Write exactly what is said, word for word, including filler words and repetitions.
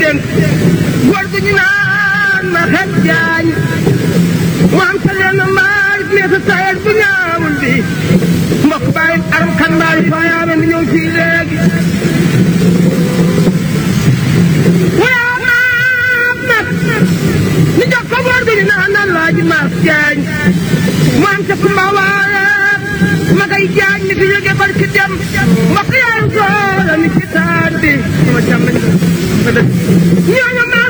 dénk góor gu ñu naan ma xet jaañ mu am sa lenn mbaay mais sa sayet bu ñaawul bi mbokk bàyyi aram kan mbaay faayaame mi ñëw fii léegi waa maam nag ni jox ko góor gu ñu naan naan laaji maas jaañ mu am sa kumba waale ma ngay jaañ mi fi yëge barki dem mbokk yaayu góor mi ci taat bi sama càmmañ ko ñooñu